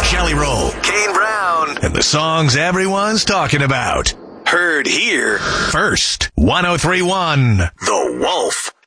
Jelly Roll, Kane Brown, and the songs everyone's talking about. Heard here first. 103.1 The Wolf.